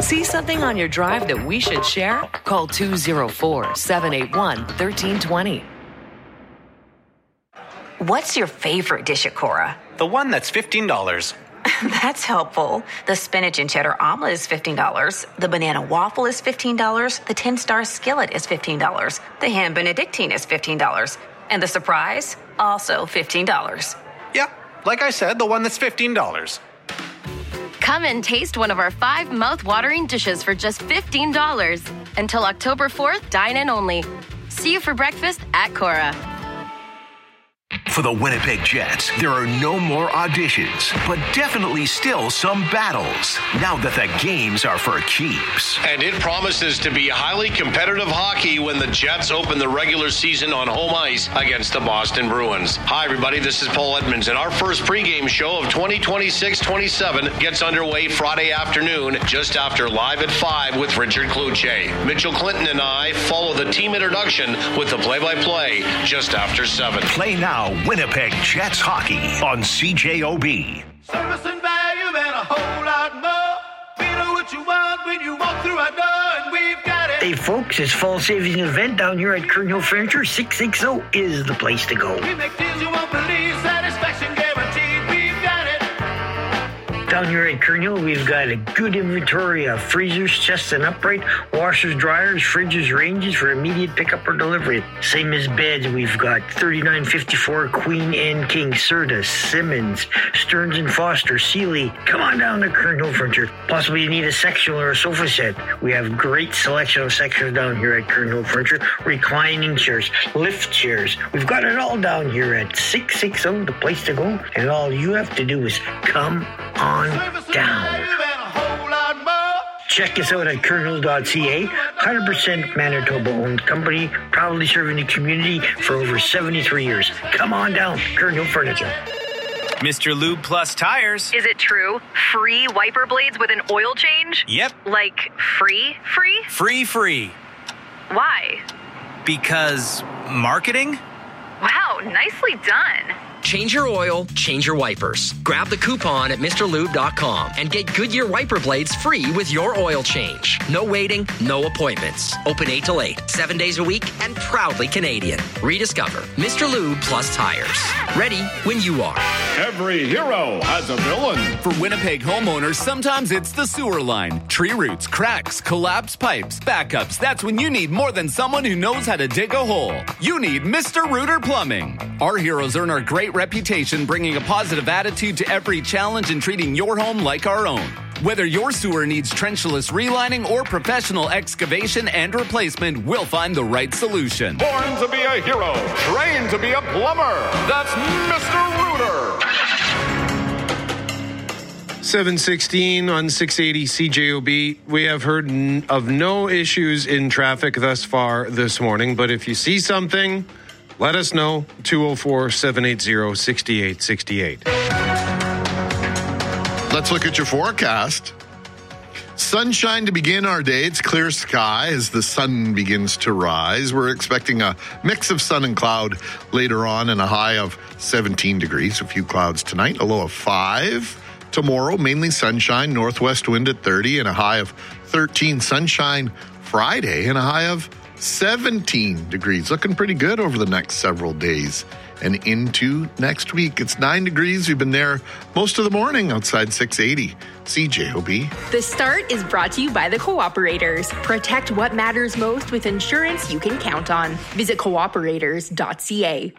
See something on your drive that we should share? Call 204-781-1320. What's your favorite dish at Cora? The one that's $15. That's helpful. The spinach and cheddar omelet is $15. The banana waffle is $15. The 10-star skillet is $15. The ham benedictine is $15. And the surprise, also $15. Yeah, like I said, the one that's $15. Come and taste one of our 5 mouth-watering dishes for just $15. Until October 4th, dine in only. See you for breakfast at Cora. For the Winnipeg Jets, there are no more auditions, but definitely still some battles, now that the games are for keeps. And it promises to be highly competitive hockey when the Jets open the regular season on home ice against the Boston Bruins. Hi, everybody, this is Paul Edmonds, and our first pregame show of 2026-27 gets underway Friday afternoon, just after Live at 5 with Richard Cloutier. Mitchell Clinton and I follow the team introduction with the play-by-play just after 7. Play now, Winnipeg Jets hockey on CJOB. Service and value and a whole lot more. We know what you want when you walk through our door, and we've got it. Hey folks, this fall savings event down here at Kern Hill Furniture 660 is the place to go. We make deals you won't believe, satisfaction guaranteed. We've got it. Down here at Kern Hill, we've got a good inventory of freezers, chests and upright, washers, dryers, fridges, ranges for immediate pickup or delivery. Same as beds, we've got 3954 Queen and King, Serta, Simmons, Stearns and Foster, Sealy. Come on down to Kern Hill Furniture. Possibly you need a sectional or a sofa set. We have great selection of sections down here at Kern Hill Furniture. Reclining chairs, lift chairs. We've got it all down here at 660, the place to go. And all you have to do is come on down. Check us out at kernhill.ca. 100% Manitoba-owned company, proudly serving the community for over 73 years. Come on down, Kern Hill Furniture. Mr. Lube Plus Tires. Is it true? Free wiper blades with an oil change? Yep. Like free? Free. Why? Because marketing? Wow, nicely done. Change your oil, change your wipers. Grab the coupon at MrLube.com and get Goodyear wiper blades free with your oil change. No waiting, no appointments. Open 8 till 8, 7 days a week, and proudly Canadian. Rediscover Mr. Lube Plus Tires. Ready when you are. Every hero has a villain. For Winnipeg homeowners, sometimes it's the sewer line. Tree roots, cracks, collapsed pipes, backups. That's when you need more than someone who knows how to dig a hole. You need Mr. Rooter Plumbing. Our heroes earn our great reputation, bringing a positive attitude to every challenge and treating your home like our own. Whether your sewer needs trenchless relining or professional excavation and replacement, we'll find the right solution. Born to be a hero, trained to be a plumber. That's Mr. Rooter. 7:16 on 680 CJOB. We have heard of no issues in traffic thus far this morning, but if you see something, let us know. 204-780-6868. Let's look at your forecast. Sunshine to begin our day. It's clear sky as the sun begins to rise. We're expecting a mix of sun and cloud later on and a high of 17 degrees. A few clouds tonight, a low of 5. Tomorrow, mainly sunshine, northwest wind at 30 and a high of 13. Sunshine Friday and a high of 17 degrees. Looking pretty good over the next several days and into next week. It's 9 degrees. We've been there most of the morning outside 680 CJOB. The Start is brought to you by the Cooperators. Protect what matters most with insurance you can count on. Visit cooperators.ca.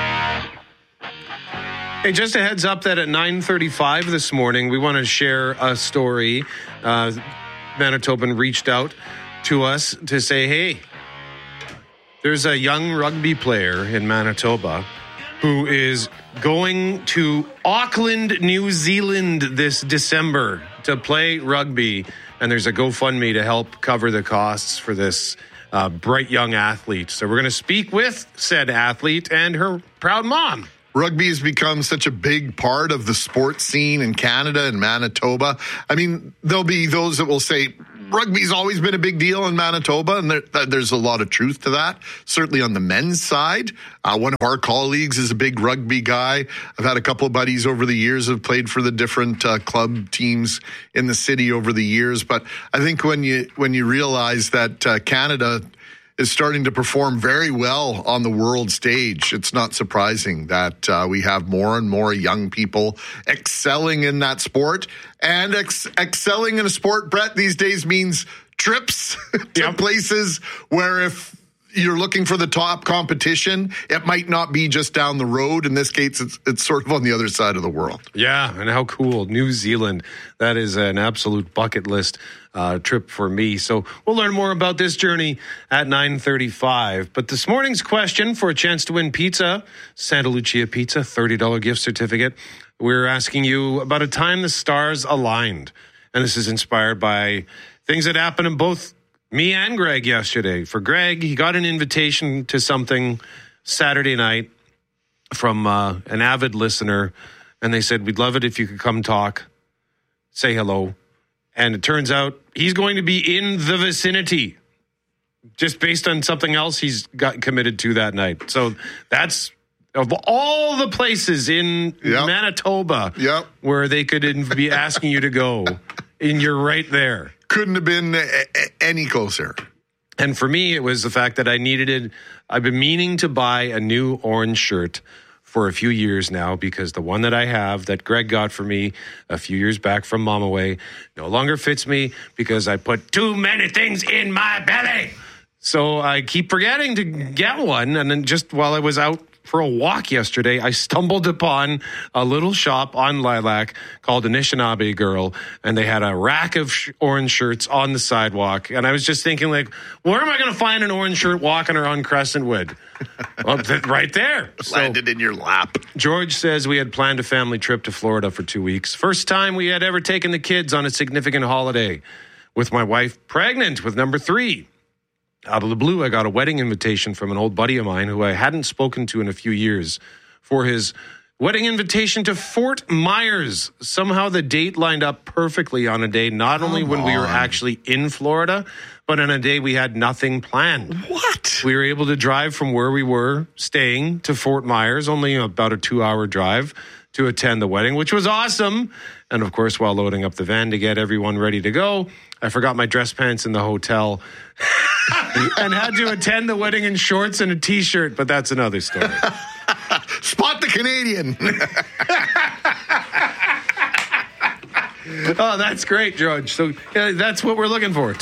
Hey, just a heads up that at 9:35 this morning, we want to share a story. Manitoban reached out to us to say, hey, there's a young rugby player in Manitoba who is going to Auckland, New Zealand this December to play rugby. And there's a GoFundMe to help cover the costs for this bright young athlete. So we're going to speak with said athlete and her proud mom. Rugby has become such a big part of the sports scene in Canada and Manitoba. I mean, there'll be those that will say rugby's always been a big deal in Manitoba, and there's a lot of truth to that, certainly on the men's side. One of our colleagues is a big rugby guy. I've had a couple of buddies over the years who have played for the different club teams in the city over the years. But I think when you realize that Canada is starting to perform very well on the world stage, it's not surprising that we have more and more young people excelling in that sport. And excelling in a sport, Brett, these days means trips to places where if you're looking for the top competition, it might not be just down the road. In this case, it's sort of on the other side of the world. Yeah, and how cool. New Zealand. That is an absolute bucket list trip for me. So we'll learn more about this journey at 9:35. But this morning's question for a chance to win pizza, Santa Lucia Pizza, $30 gift certificate. We're asking you about a time the stars aligned. And this is inspired by things that happened in both me and Greg yesterday. For Greg, he got an invitation to something Saturday night from an avid listener, and they said, we'd love it if you could come talk, say hello. And it turns out he's going to be in the vicinity just based on something else he's got committed to that night. So that's, of all the places in Manitoba where they could be asking you to go, and you're right there. Couldn't have been any closer. And for me, it was the fact that I needed it. I've been meaning to buy a new orange shirt for a few years now, because the one that I have that Greg got for me a few years back from Mama Way no longer fits me because I put too many things in my belly. So I keep forgetting to get one. And then just while I was out for a walk yesterday, I stumbled upon a little shop on Lilac called Anishinaabe Girl, and they had a rack of orange shirts on the sidewalk. And I was just thinking, like, where am I going to find an orange shirt walking around Crescentwood? Well, right there. Landed in your lap. George says we had planned a family trip to Florida for 2 weeks. First time we had ever taken the kids on a significant holiday, with my wife pregnant with number 3. Out of the blue, I got a wedding invitation from an old buddy of mine who I hadn't spoken to in a few years for his wedding invitation to Fort Myers. Somehow the date lined up perfectly on a day, not only when we were actually in Florida, but on a day we had nothing planned. What? We were able to drive from where we were staying to Fort Myers, only about a 2-hour drive, to attend the wedding, which was awesome. And of course, while loading up the van to get everyone ready to go, I forgot my dress pants in the hotel and had to attend the wedding in shorts and a T-shirt, but that's another story. Spot the Canadian. Oh, that's great, George. So that's what we're looking for.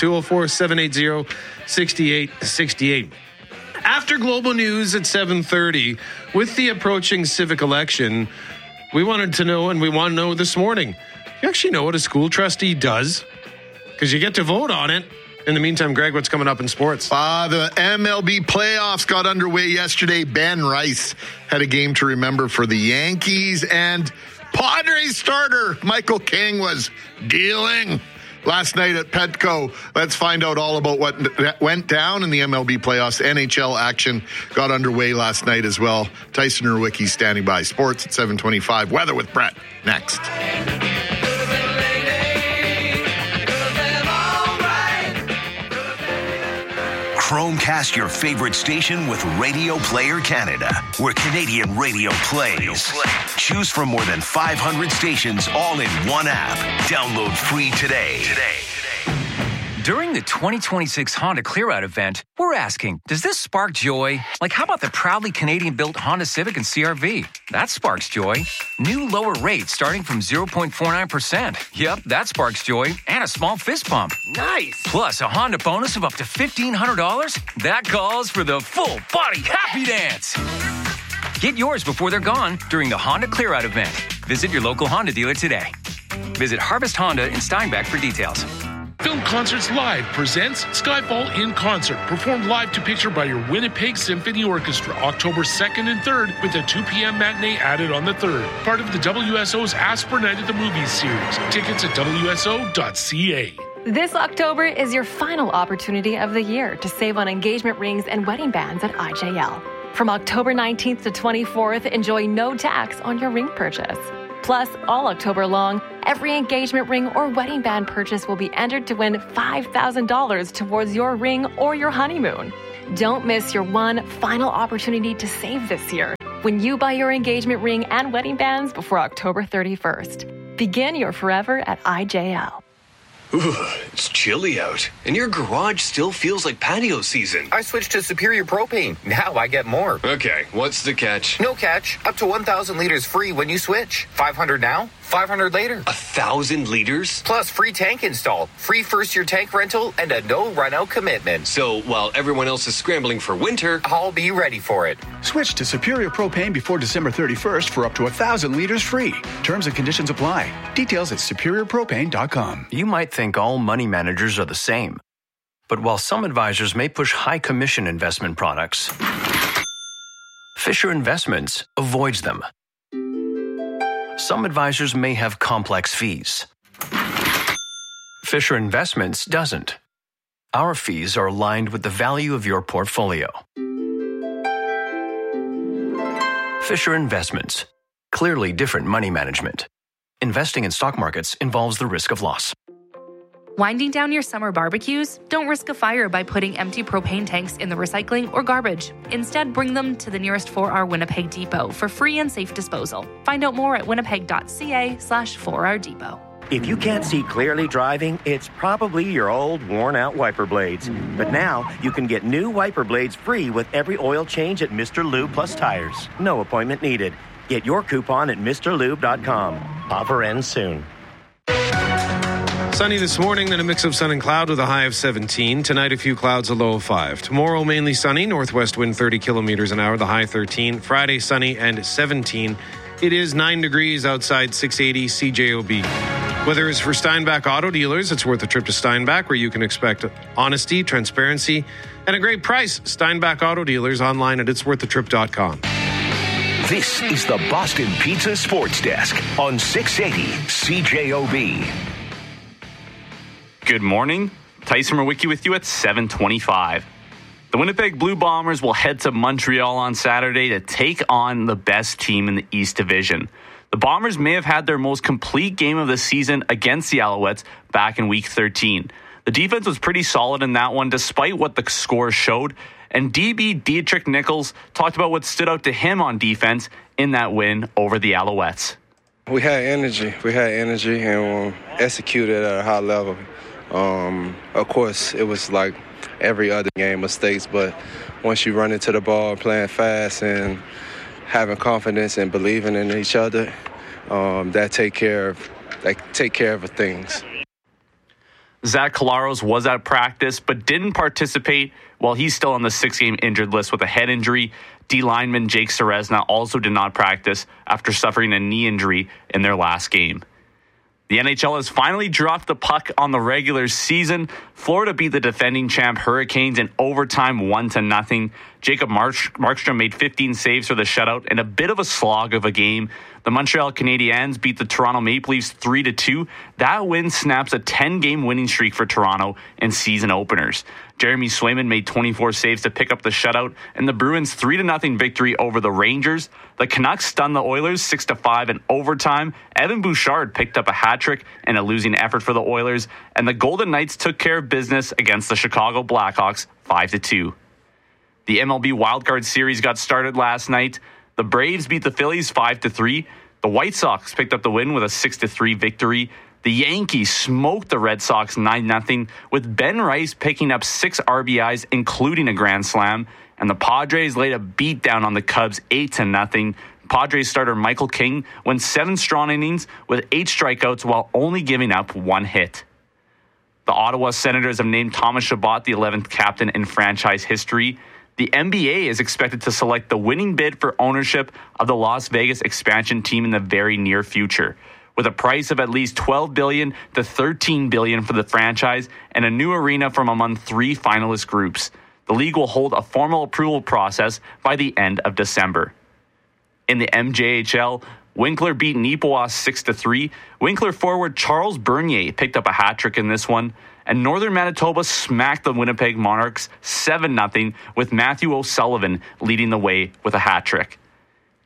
204-780-6868. After Global News at 7:30, with the approaching civic election, we wanted to know, and we want to know this morning, you actually know what a school trustee does? Because you get to vote on it. In the meantime, Greg, what's coming up in sports? The MLB playoffs got underway yesterday. Ben Rice had a game to remember for the Yankees, and Padres starter Michael King was dealing last night at Petco. Let's find out all about what went down in the MLB playoffs. NHL action got underway last night as well. Tyson Urwicki standing by. Sports at 7:25. Weather with Brett next. Chromecast your favorite station with Radio Player Canada, where Canadian radio plays. Choose from more than 500 stations all in one app. Download free today. During the 2026 Honda Clear Out event, we're asking, does this spark joy? Like, how about the proudly Canadian-built Honda Civic and CR-V? That sparks joy. New lower rates starting from 0.49%. Yep, that sparks joy. And a small fist pump. Nice. Plus a Honda bonus of up to $1,500. That calls for the full-body happy dance. Get yours before they're gone during the Honda Clear Out event. Visit your local Honda dealer today. Visit Harvest Honda in Steinbach for details. Film Concerts Live presents Skyfall in Concert, performed live to picture by your Winnipeg Symphony Orchestra, October 2nd and 3rd, with a 2 p.m. matinee added on the 3rd. Part of the WSO's Asper Night at the Movies series. Tickets at WSO.ca. This October is your final opportunity of the year to save on engagement rings and wedding bands at IJL. From October 19th to 24th, enjoy no tax on your ring purchase. Plus, all October long, every engagement ring or wedding band purchase will be entered to win $5,000 towards your ring or your honeymoon. Don't miss your one final opportunity to save this year when you buy your engagement ring and wedding bands before October 31st. Begin your forever at IJL. Ooh, it's chilly out, and your garage still feels like patio season. I switched to Superior Propane. Now I get more. Okay, what's the catch? No catch. Up to 1,000 liters free when you switch. 500 now, 500 later. 1,000 liters? Plus free tank install, free first-year tank rental, and a no run-out commitment. So while everyone else is scrambling for winter, I'll be ready for it. Switch to Superior Propane before December 31st for up to 1,000 liters free. Terms and conditions apply. Details at superiorpropane.com. You might think all money managers are the same. But while some advisors may push high commission investment products, Fisher Investments avoids them. Some advisors may have complex fees. Fisher Investments doesn't. Our fees are aligned with the value of your portfolio. Fisher Investments. Clearly different money management. Investing in stock markets involves the risk of loss. Winding down your summer barbecues? Don't risk a fire by putting empty propane tanks in the recycling or garbage. Instead, bring them to the nearest 4R Winnipeg depot for free and safe disposal. Find out more at winnipeg.ca/4R depot. If you can't see clearly driving, it's probably your old, worn-out wiper blades. But now, you can get new wiper blades free with every oil change at Mr. Lube Plus Tires. No appointment needed. Get your coupon at MrLube.com. Offer ends soon. Sunny this morning, then a mix of sun and cloud with a high of 17. Tonight, a few clouds, a low of 5. Tomorrow, mainly sunny, northwest wind 30 kilometers an hour, the high 13. Friday, sunny and 17. It is 9 degrees outside 680 CJOB. Weather is for Steinbach Auto Dealers. It's worth a trip to Steinbach, where you can expect honesty, transparency, and a great price. Steinbach Auto Dealers, online at itsworthatrip.com. This is the Boston Pizza Sports Desk on 680 CJOB. Good morning. Tyson Mrowicki with you at 7:25. The Winnipeg Blue Bombers will head to Montreal on Saturday to take on the best team in the East Division. The Bombers may have had their most complete game of the season against the Alouettes back in Week 13. The defense was pretty solid in that one, despite what the score showed. And DB Dietrich Nichols talked about what stood out to him on defense in that win over the Alouettes. We had energy. And executed at a high level. Of course, it was like every other game, mistakes, but once you run into the ball, playing fast and having confidence and believing in each other, that take care of things. Zach Collaros was at practice, but didn't participate while he's still on the 6-game injured list with a head injury. D lineman Jake Serezna also did not practice after suffering a knee injury in their last game. The NHL has finally dropped the puck on the regular season. Florida beat the defending champ Hurricanes in overtime 1-0. Jacob Markstrom made 15 saves for the shutout in a bit of a slog of a game. The Montreal Canadiens beat the Toronto Maple Leafs 3-2. That win snaps a 10-game winning streak for Toronto in season openers. Jeremy Swayman made 24 saves to pick up the shutout, and the Bruins 3-0 victory over the Rangers. The Canucks stunned the Oilers 6-5 in overtime. Evan Bouchard picked up a hat-trick in a losing effort for the Oilers, and the Golden Knights took care of business against the Chicago Blackhawks 5-2. The MLB wildcard series got started last night. The Braves beat the Phillies 5-3. The White Sox picked up the win with a 6-3 victory. The Yankees smoked the Red Sox 9-0, with Ben Rice picking up 6 RBIs, including a grand slam. And the Padres laid a beatdown on the Cubs 8-0. Padres starter Michael King went 7 strong innings with 8 strikeouts while only giving up 1 hit. The Ottawa Senators have named Thomas Chabot the 11th captain in franchise history. The NBA is expected to select the winning bid for ownership of the Las Vegas expansion team in the very near future, with a price of at least $12 billion to $13 billion for the franchise and a new arena from among 3 finalist groups. The league will hold a formal approval process by the end of December. In the MJHL, Winkler beat Neepawa 6-3. Winkler forward Charles Bernier picked up a hat-trick in this one. And Northern Manitoba smacked the Winnipeg Monarchs 7-0, with Matthew O'Sullivan leading the way with a hat-trick.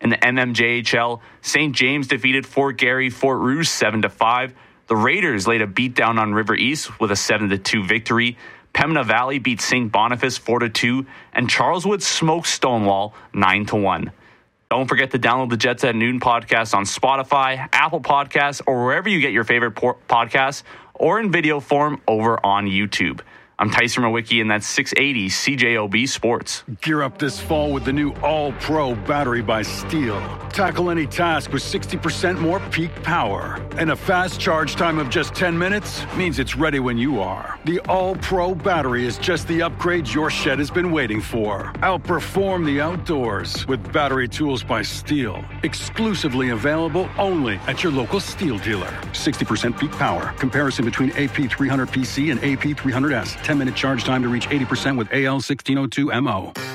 In the MMJHL, St. James defeated Fort Garry Fort Rouge 7-5. The Raiders laid a beatdown on River East with a 7-2 victory. Pembina Valley beat St. Boniface 4-2, and Charleswood smoked Stonewall 9-1. Don't forget to download the Jets at Noon podcast on Spotify, Apple Podcasts, or wherever you get your favorite podcasts, or in video form over on YouTube. I'm Tyson Rowicki, and that's 680 CJOB Sports. Gear up this fall with the new All-Pro battery by Steel. Tackle any task with 60% more peak power. And a fast charge time of just 10 minutes means it's ready when you are. The All-Pro battery is just the upgrade your shed has been waiting for. Outperform the outdoors with battery tools by Steel. Exclusively available only at your local Steel dealer. 60% peak power. Comparison between AP300PC and AP300S. 10-minute charge time to reach 80% with AL1602MO.